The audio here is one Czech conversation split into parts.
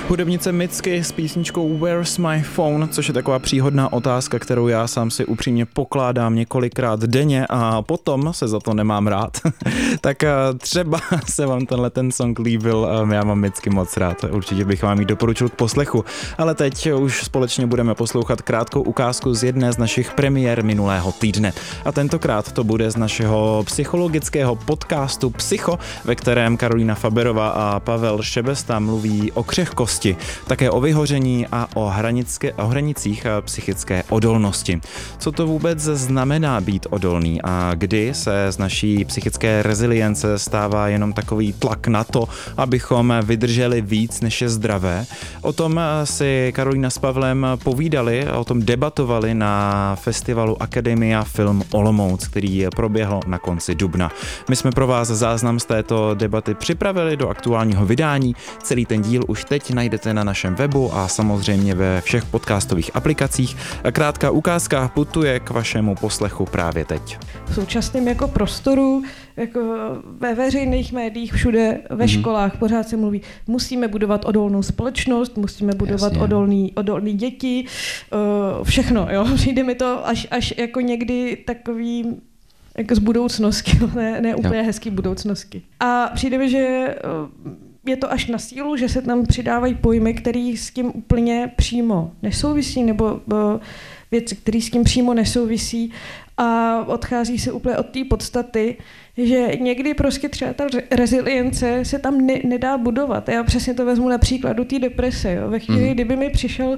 Hudebnice Mitski s písničkou Where's My Phone, což je taková příhodná otázka, kterou já sám si upřímně pokládám několikrát denně a potom se za to nemám rád. Tak třeba se vám ten song líbil, já mám Mitski moc rád, určitě bych vám ji doporučil k poslechu. Ale teď už společně budeme poslouchat krátkou ukázku z jedné z našich premiér minulého týdne. A tentokrát to bude z našeho psychologického podcastu Psycho, ve kterém Karolína Faberová a Pavel Šebesta mluví o křehkosti, také o vyhoření a o hranicích psychické odolnosti. Co to vůbec znamená být odolný a kdy se z naší psychické rezilience stává jenom takový tlak na to, abychom vydrželi víc, než je zdravé. O tom si Karolína s Pavlem povídali, o tom debatovali na festivalu Akademia Film Olomouc, který proběhl na konci dubna. My jsme pro vás záznam z této debaty připravili do aktuálního vydání. Celý ten díl už teď najdete na našem webu a samozřejmě ve všech podcastových aplikacích. A krátká ukázka putuje k vašemu poslechu právě teď. V současném jako prostoru, jako ve veřejných médiích, všude ve školách pořád se mluví, musíme budovat odolnou společnost, musíme budovat odolný děti, všechno, jo. Přijde mi to až jako někdy takový jako z budoucnosti, ne úplně hezký budoucnosti. A přijde mi, že je to až na sílu, že se tam přidávají pojmy, které s tím úplně přímo nesouvisí, nebo věci, které s tím přímo nesouvisí a odchází se úplně od té podstaty, že někdy prostě třeba ta rezilience se tam nedá budovat. Já přesně to vezmu na příkladu té deprese. Jo. Ve chvíli, kdyby mi přišel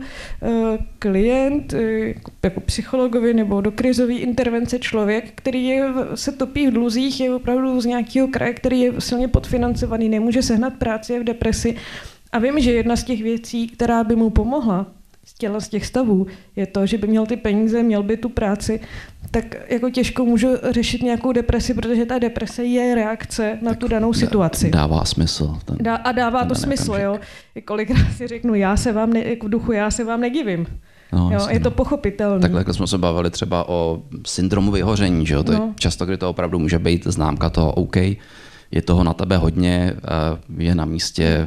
klient jako psychologovi nebo do krizové intervence člověk, který se topí v dluzích, je opravdu z nějakého kraje, který je silně podfinancovaný, nemůže sehnat práci, je v depresi. A vím, že jedna z těch věcí, která by mu pomohla z těch stavů, je to, že by měl ty peníze, měl by tu práci, tak jako těžko můžu řešit nějakou depresi, protože ta deprese je reakce na tu danou situaci. Dává smysl. Dává to smysl, jo. Kolikrát si řeknu, v duchu já se vám nedivím. No, jo, je to pochopitelné. Takhle jako jsme se bavili třeba o syndromu vyhoření, že jo? To je často, kdy to opravdu může být známka toho, OK, je toho na tebe hodně, je na místě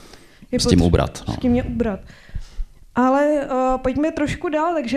s tím ubrat. S tím je ubrat. Ale pojďme trošku dál, takže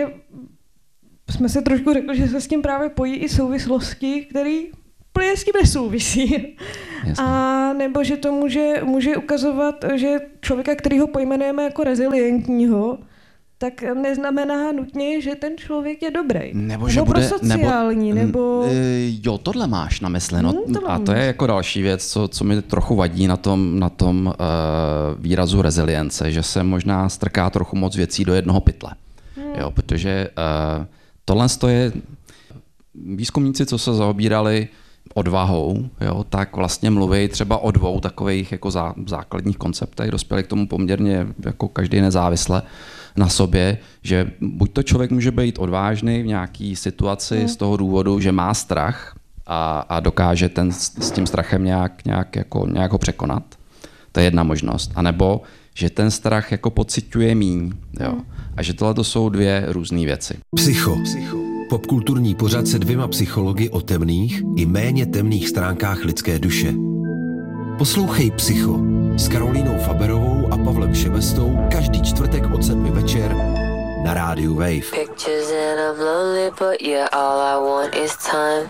jsme se trošku řekli, že se s tím právě pojí i souvislosti, které úplně s tím nesouvisí. Jasně. A nebo že to může ukazovat, že člověka, kterýho pojmenujeme jako rezilientního, tak neznamená nutně, že ten člověk je dobrý. Nebo že bude prosociální, nebo... Jo, tohle máš na mysli. No, a to je jako další věc, co mi trochu vadí na tom výrazu rezilience, že se možná strká trochu moc věcí do jednoho pytle. Jo, protože tohle je výzkumníci, co se zaobírali odvahou, jo, tak vlastně mluví třeba o dvou takových jako základních konceptech, dospěli k tomu poměrně jako každý nezávisle na sobě, že buď to člověk může být odvážný v nějaký situaci z toho důvodu, že má strach a dokáže s tím strachem nějak ho překonat. To je jedna možnost. A nebo že ten strach jako pociťuje míň. Jo. A že tohle to jsou dvě různé věci. Psycho. Popkulturní pořad se dvěma psychologi o temných i méně temných stránkách lidské duše. Poslouchej Psycho s Karolínou Faberovou a Pavlem Šebestou každý čtvrtek od 7 večer na rádiu Wave. Pictures and I'm lonely, but yeah, all I want is time.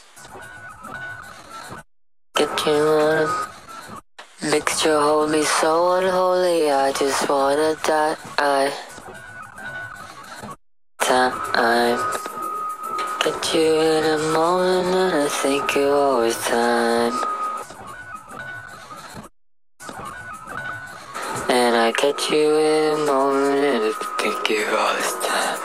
Get you on a mixture, hold me so unholy, I just wanna die. Time. Get you in a moment and I think you always time. And I get you in a moment and I think you always time.